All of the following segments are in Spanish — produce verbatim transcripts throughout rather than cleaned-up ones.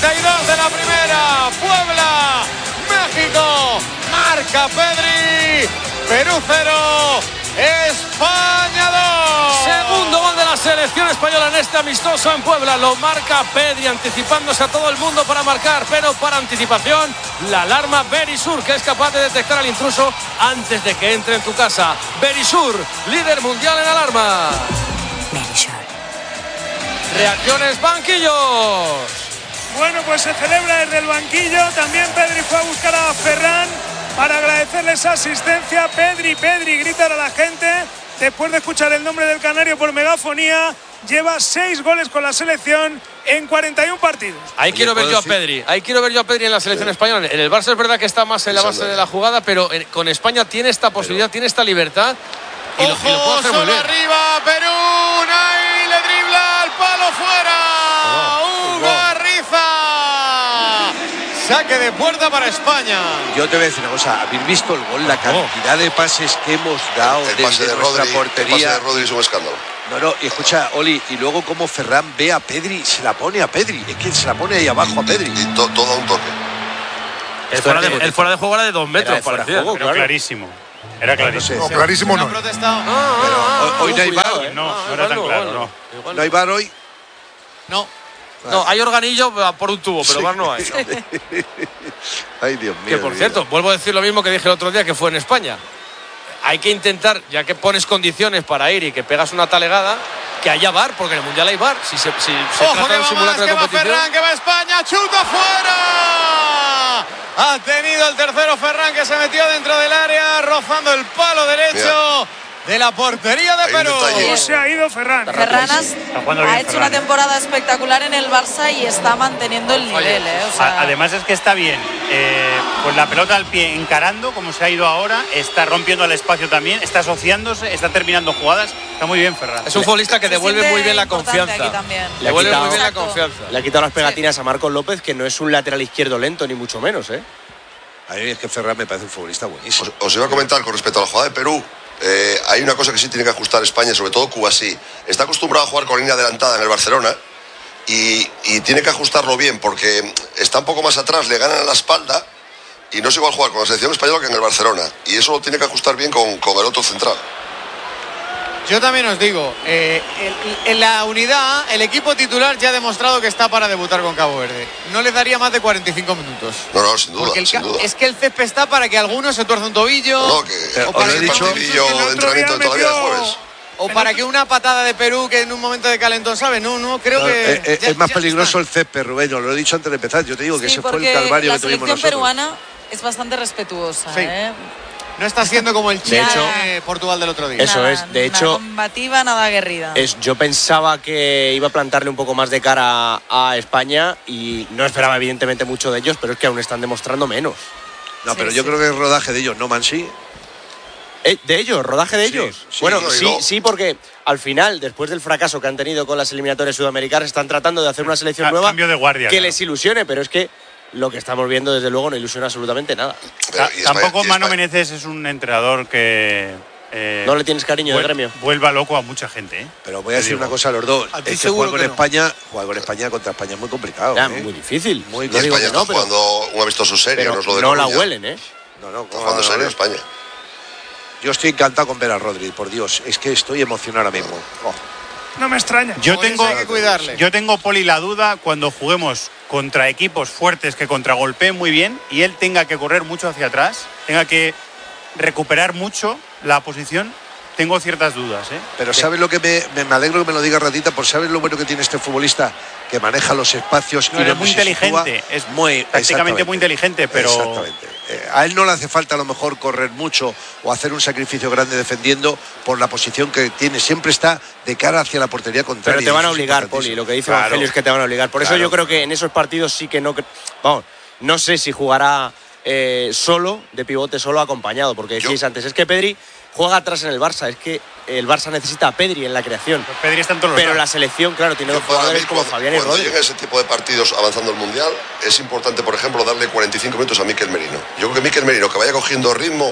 treinta y dos de la primera. Puebla, México, marca Pedri. Perú cero, España dos. Segundo gol de la selección española en este amistoso en Puebla. Lo marca Pedri, anticipándose a todo el mundo para marcar, pero para anticipación, la alarma Berisur, que es capaz de detectar al intruso antes de que entre en tu casa. Berisur, líder mundial en alarma. Berisur. Reacciones, banquillos. Bueno, pues se celebra desde el banquillo. También Pedri fue a buscar a Ferran para agradecerle esa asistencia. Pedri, Pedri, gritar a la gente. Después de escuchar el nombre del canario por megafonía, lleva seis goles con la selección en cuarenta y uno partidos. Ahí quiero ver yo a Pedri. Ahí quiero ver yo a Pedri en la selección española. En el Barça es verdad que está más en la base de la jugada, pero con España tiene esta posibilidad, tiene esta libertad. Y lo, Ojo, y lo puede hacer muy bien. Arriba, Perú, Nay le dribla al palo fuera. Oh, Ugarriza. Saque de puerta para España. Yo te voy a decir una cosa, habéis visto el gol, la cantidad de pases que hemos dado el desde pase de nuestra Rodri, portería. El pase de Rodri es un escándalo. No, no, y escucha, Oli, y luego como Ferran ve a Pedri, se la pone a Pedri, es que se la pone ahí abajo a Pedri. Y to, todo a un toque. El fuera, de, el fuera de juego era de dos metros, parecía. Juego, claro. Clarísimo. Era clarísimo. No, clarísimo no. Pero Ah, hoy no hay VAR. No, no era tan claro, no. No hay VAR hoy. No. No, hay organillo por un tubo, pero VAR no hay. Ay, Dios mío. Que por cierto, vuelvo a decir lo mismo que dije el otro día, que fue en España. Hay que intentar, ya que pones condiciones para ir y que pegas una talegada, que haya VAR, porque en el Mundial hay VAR. Si se, si se Ojo, trata que de un va simulacro más, de que va competición. Ferran, que va España, chuta fuera. Ha tenido el tercero Ferran, que se metió dentro del área, rozando el palo derecho. Mira. De la portería de Perú. ¿Cómo se ha ido Ferran? Ferran has, ha hecho una temporada espectacular en el Barça y está manteniendo el nivel. ¿eh? O sea... Además es que está bien, eh, con la pelota al pie encarando, como se ha ido ahora, está rompiendo el espacio también, está asociándose, está terminando jugadas. Está muy bien Ferran. Es un futbolista que devuelve muy bien la confianza. Le devuelve quitado, muy bien la Exacto. confianza. Le ha quitado las pegatinas sí. a Marcos López, que no es un lateral izquierdo lento, ni mucho menos, ¿eh? A mí es que Ferran me parece un futbolista buenísimo. Os, os iba a comentar con respecto a la jugada de Perú. Eh, hay una cosa que sí tiene que ajustar España, sobre todo Cuba sí. Está acostumbrado a jugar con línea adelantada en el Barcelona y, y tiene que ajustarlo bien porque está un poco más atrás, le ganan a la espalda y no es igual jugar con la selección española que en el Barcelona. Y eso lo tiene que ajustar bien con, con el otro central. Yo también os digo, eh, el, en la unidad A, el equipo titular ya ha demostrado que está para debutar con Cabo Verde. No les daría más de cuarenta y cinco minutos. No, no, sin duda, Porque el sin ca- duda. es que el césped está para que alguno se tuerza un tobillo. No, que o para el que partidillo de entrenamiento de todavía de jueves. O para que una patada de Perú que en un momento de calentón, ¿sabes? No, no, creo No, que... eh, eh, ya- es más ya peligroso está. el césped, Rubén, lo he dicho antes de empezar. Yo te digo que Sí, ese fue el porque calvario la que tuvimos selección nosotros. peruana es bastante respetuosa. Sí. ¿eh? No está siendo como el Chile hecho, de Portugal del otro día. Eso Nada, es, de nada hecho- combativa, nada aguerrida. Es, yo pensaba que iba a plantarle un poco más de cara a, a España y no esperaba evidentemente mucho de ellos, pero es que aún están demostrando menos. No, Sí, pero yo sí. creo que es rodaje de ellos, ¿no, Mansi? Eh, ¿De ellos? ¿Rodaje de Sí, ellos? sí, bueno, no, y sí, no. sí, porque al final, después del fracaso que han tenido con las eliminatorias sudamericanas, están tratando de hacer una selección A- nueva cambio de guardia, que claro. les ilusione, pero es que lo que estamos viendo, desde luego, no ilusiona absolutamente nada. Pero, Ta- y España- Tampoco y Mano España- Menezes es un entrenador que... eh, No le tienes cariño de vuel- gremio. Vuelva loco a mucha gente, ¿eh? Pero voy a Te decir digo. una cosa a los dos. A ti Es que seguro jugar con que no. España, jugar con España contra España es muy complicado. Ya, ¿eh? muy difícil. Muy Y No digo España que no, está pero, jugando un amistoso serio, pero no es lo de no la Coruña. huelen, ¿eh? No, no, Está jugando serio España. Yo estoy encantado con ver a Rodri, por Dios. Es que estoy emocionado ahora mismo. Oh. No me extraña. Yo Por eso tengo, hay que cuidarle. yo tengo, Poli, la duda cuando juguemos contra equipos fuertes que contragolpeen muy bien y él tenga que correr mucho hacia atrás, tenga que recuperar mucho la posición. Tengo ciertas dudas, ¿eh? Pero ¿sabes lo que me, me, me alegro que me lo diga Ratita? Por saber lo bueno que tiene este futbolista, que maneja los espacios No, y es donde muy se inteligente, sitúa. es muy tácticamente exactamente. muy inteligente, pero... Exactamente. Eh, a él no le hace falta a lo mejor correr mucho o hacer un sacrificio grande defendiendo por la posición que tiene. Siempre está de cara hacia la portería contraria. Pero te van a Eso es obligar, importantísimo. Poli. Lo que dice Claro. Evangelio es que te van a obligar. Por eso Claro. yo creo que en esos partidos sí que no... cre- Vamos, no sé si jugará eh, solo, de pivote solo, acompañado. Porque decíais Yo- antes, es que Pedri juega atrás en el Barça. Es que el Barça necesita a Pedri en la creación. Pues Pedri está en todos los Pero la lados. selección, claro, tiene Yo, dos para jugadores mí, como cuando, Fabián y cuando Rodri. llega ese tipo de partidos avanzando el Mundial, es importante, por ejemplo, darle cuarenta y cinco minutos a Mikel Merino. Yo creo que Mikel Merino, que vaya cogiendo ritmo,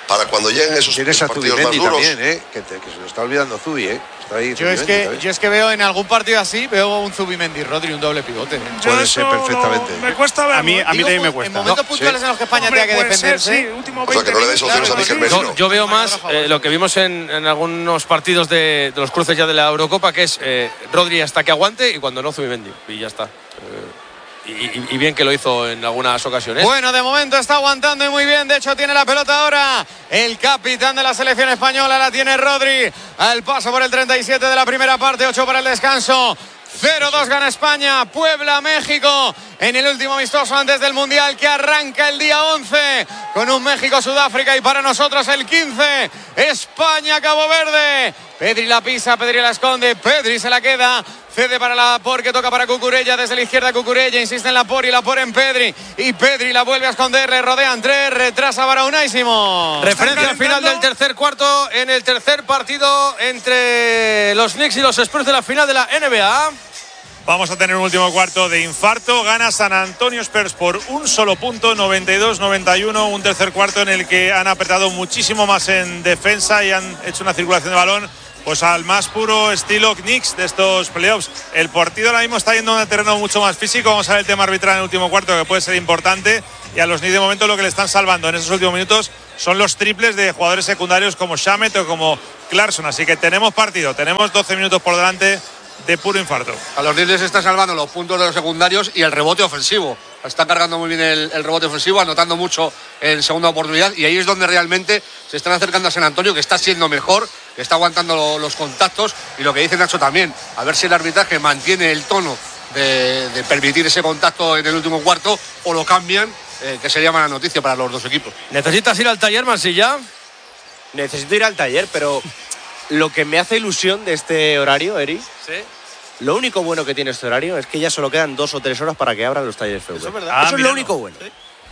para cuando lleguen esos Tienes a partidos más Zubimendi duros. también, ¿eh? Que, te, que se lo está olvidando Zubi, ¿eh? Está ahí Yo es, Zubimendi que, también. yo es que veo en algún partido así, veo un Zubimendi Rodri, un doble pivote. ¿eh? Yo Puede eso ser perfectamente. lo- me cuesta verlo. A mí, a mí Digo, también me En cuesta. momentos No, puntuales sí. en los que España Hombre, tenga que puede ser, defenderse. sí, último O sea, que no le deis veinte opciones a minutos, Mikel sí. Merino. Yo, yo veo más eh, lo que vimos en, en algunos partidos de, de los cruces ya de la Eurocopa, que es eh, Rodri hasta que aguante y cuando no, Zubimendi. Y ya está. Eh, y, y- y bien que lo hizo en algunas ocasiones. Bueno, de momento está aguantando y muy bien. De hecho, tiene la pelota ahora el capitán de la selección española. La tiene Rodri. Al paso por el treinta y siete de la primera parte. ocho para el descanso. cero dos gana España. Puebla, México. En el último amistoso antes del Mundial que arranca el día once. Con un México-Sudáfrica. Y para nosotros el quince. España-Cabo Verde. Pedri la pisa, Pedri la esconde. Pedri se la queda. Cede para Laporte, que toca para Cucurella. Desde la izquierda Cucurella, insiste en Laporte y Laporte en Pedri. Y Pedri la vuelve a esconder, le rodean tres, retrasa para Unai Simón. Referencia al final del tercer cuarto en el tercer partido entre los Knicks y los Spurs de la final de la N B A. Vamos a tener un último cuarto de infarto. Gana San Antonio Spurs por un solo punto, noventa y dos noventa y uno. Un tercer cuarto en el que han apretado muchísimo más en defensa y han hecho una circulación de balón pues al más puro estilo Knicks de estos playoffs. El partido ahora mismo está yendo a un terreno mucho más físico. Vamos a ver el tema arbitral en el último cuarto, que puede ser importante. Y a los Knicks de momento lo que le están salvando en esos últimos minutos son los triples de jugadores secundarios como Shamet o como Clarkson. Así que tenemos partido, tenemos doce minutos por delante de puro infarto. A los Knicks les están salvando los puntos de los secundarios y el rebote ofensivo. Están cargando muy bien el, el rebote ofensivo, anotando mucho en segunda oportunidad, y ahí es donde realmente se están acercando a San Antonio, que está siendo mejor, que está aguantando lo, los contactos, y lo que dice Nacho también, a ver si el arbitraje mantiene el tono de, de permitir ese contacto en el último cuarto o lo cambian, eh, que sería mala noticia para los dos equipos. ¿Necesitas ir al taller, Mansilla? Necesito ir al taller, pero lo que me hace ilusión de este horario, Eri, Sí. lo único bueno que tiene este horario es que ya solo quedan dos o tres horas para que abran los talleres F V. Eso es verdad. Ah, Eso es míralo. lo único bueno.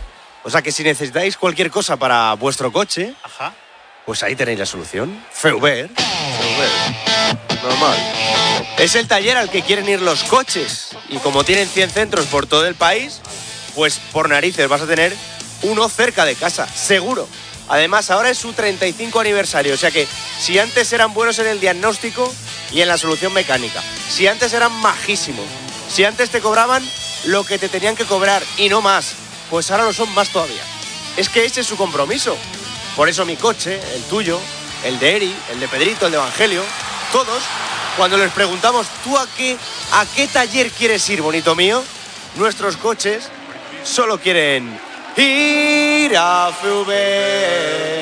O sea que si necesitáis cualquier cosa para vuestro coche, Ajá. pues ahí tenéis la solución. F V. Normal. Es el taller al que quieren ir los coches. Y como tienen cien centros por todo el país, pues por narices vas a tener uno cerca de casa, seguro. Además, ahora es su treinta y cinco aniversario. O sea que si antes eran buenos en el diagnóstico y en la solución mecánica, si antes eran majísimos, si antes te cobraban lo que te tenían que cobrar y no más, pues ahora lo son más todavía. Es que ese es su compromiso. Por eso mi coche, el tuyo, el de Eri, el de Pedrito, el de Evangelio, todos, cuando les preguntamos, ¿tú a qué, a qué taller quieres ir, bonito mío? Nuestros coches solo quieren ir a F V.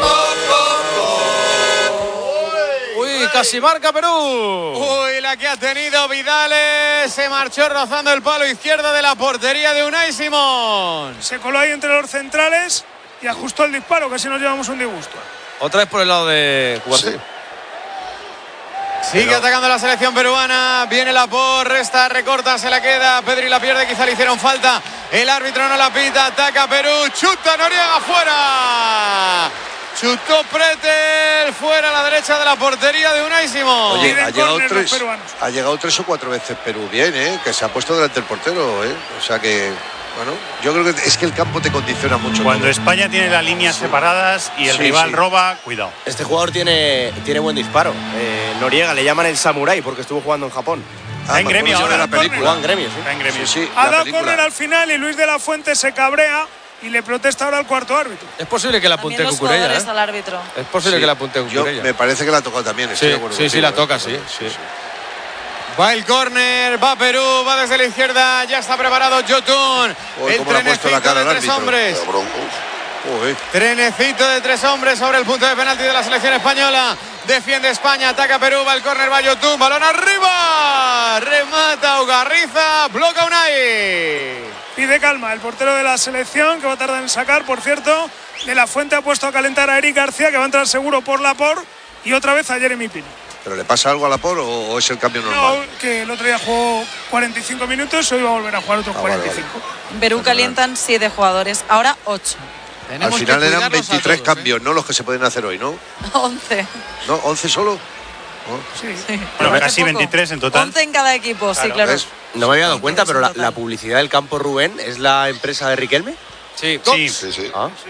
Uy, casi marca Perú. Uy, la que ha tenido Vidales. Se marchó rozando el palo izquierdo de la portería de Unai Simón. Se coló ahí entre los centrales y ajustó el disparo, casi nos llevamos un disgusto. Otra vez por el lado de Cubarsí. Sí. Sigue Pero- atacando la selección peruana. Viene la por, resta, recorta, se la queda. Pedri la pierde, quizá le hicieron falta. El árbitro no la pita. Ataca Perú. Chuta Noriega fuera. Chutó Pretel fuera a la derecha de la portería de Unai Simón. Oye, Piden ha llegado, córner los tres, peruanos. ha llegado tres o cuatro veces Perú bien, ¿eh? Que se ha puesto delante del portero, ¿eh? O sea que, bueno, yo creo que es que el campo te condiciona mucho. Cuando todo. España tiene las líneas separadas y el Sí, rival sí. roba, cuidado. Este jugador tiene, tiene buen disparo. Eh, Noriega le llaman el samurái porque estuvo jugando en Japón. Está en me gremio acuerdo yo de ahora. la película. Juan Gremio, sí. Está en gremio. Sí, sí, Ha la dado película. córner al final y Luis de la Fuente se cabrea y le protesta ahora al cuarto árbitro. Es posible que la También apunte los Cucurella, jugadores ¿eh? al árbitro. Es posible Sí. que la apunte Yo Cucurella. me parece que la ha tocado también. estoy Sí, de acuerdo sí, sí, contigo, la ¿eh? toca, sí, sí. Va el córner, va Perú, va desde la izquierda, ya está preparado Jotun. Uy, El cómo le ha puesto trenecito la cara de al tres árbitro. hombres. Cabrón, uf. Uy. Trenecito de tres hombres sobre el punto de penalti de la selección española. Defiende España, ataca Perú, va el córner, va Yotun, balón arriba. Remata Ugarriza, bloca Unai. Pide calma el portero de la selección, que va a tardar en sacar, por cierto. De la Fuente ha puesto a calentar a Eric García, que va a entrar seguro por la por, y otra vez a Jeremy Pino. ¿Pero le pasa algo a la por o, o es el cambio normal? No, que el otro día jugó cuarenta y cinco minutos, hoy va a volver a jugar otros Ah, vale, cuarenta y cinco. En Perú calientan siete jugadores, ahora ocho. Al Tenemos final que eran cuidarnos a veintitrés todos, ¿eh? cambios, ¿no? Los que se pueden hacer hoy, ¿no? once. ¿No? ¿once solo? Sí. Sí. Bueno, Parece casi poco. veintitrés en total. once en cada equipo, sí, Claro, claro. ¿ves? No me había dado cuenta, pero la, Total. la publicidad del campo Rubén es la empresa de Riquelme. Sí. Sí. Sí, sí. Ah.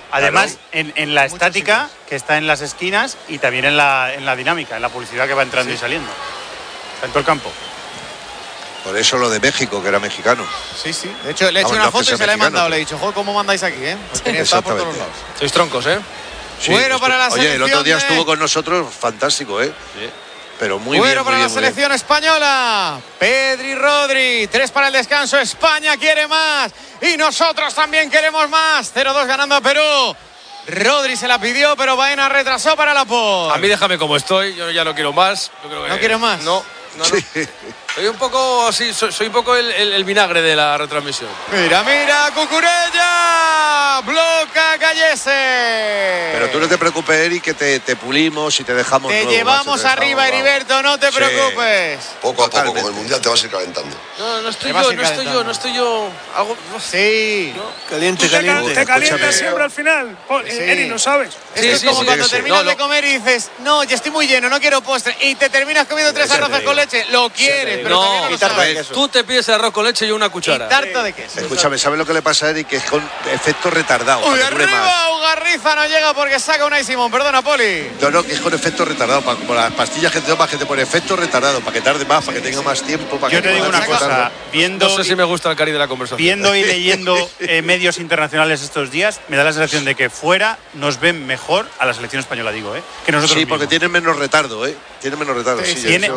Además, Claro. en, en la estática que está en las esquinas y también en la, en la dinámica, en la publicidad que va entrando Sí. y saliendo. Está en todo el campo. Por eso lo de México, que era mexicano. Sí, sí. De hecho, le he hecho Vamos, una no, que foto y sea se la he mexicano, mandado. pero- Le he dicho, joder, ¿cómo mandáis aquí, eh? Pues tenía que estar por todos Exactamente. lados. Sois troncos, ¿eh? Sí, Fuera para la Oye, selección el otro día de- estuvo con nosotros, fantástico, ¿eh? Sí. Pero muy Bueno bien, muy para bien, la muy bien. selección española. Pedri, Rodri. Tres para el descanso. España quiere más. Y nosotros también queremos más. cero dos ganando a Perú. Rodri se la pidió, pero Baena retrasó para la por. A mí déjame como estoy, yo ya no quiero más. Yo creo que- ¿No quieres más? No, no, no. Soy un poco así, soy, soy un poco el, el- el vinagre de la retransmisión. Mira, mira, Cucurella. Bloca Gallese. Pero tú no te preocupes, Eric, que te, te pulimos y te dejamos Te nuevo, llevamos macho, te arriba, dejamos, Heriberto, no te Sí. preocupes. Poco a poco, Totalmente. con el Mundial te vas a ir calentando. No, no estoy Te vas yo, a ir no estoy yo, calentando. no estoy yo. Algo, Sí. Tú Caliente, te, cal- caliente. te calientas Escúchame. siempre al final. Po- Sí. Eri, no sabes. Esto Sí, es sí, como sí, cuando sí, sí. terminas No, no. de comer y dices, no, ya estoy muy lleno, no quiero postre. Y te terminas comiendo tres Eso te arroces digo. con leche. Lo quieres, pero No, todavía no y lo tarta de sabes. queso. Tú te pides el arroz con leche y una Y cuchara. tarta de queso. Escúchame, ¿sabes lo que le pasa a Eric? Que es con efecto retardado. Uy, para que dure más. arriba, Ugarriza no llega porque saca una y Simón. Perdona, Poli. No, no, que es con efecto retardado, para, como las pastillas que te tomas, que te pone efecto retardado, para que tarde más, para que tenga más tiempo. Para Yo que te digo puedas una cosa, disfrutarlo. viendo, No sé si me gusta el cari de la conversación. viendo y leyendo eh, medios internacionales estos días, me da la sensación de que fuera nos ven mejor a la selección española, digo, ¿eh? Que nosotros Sí, porque mismos. tienen menos retardo, ¿eh? Tienen menos retardo, sí. Tiene- eso-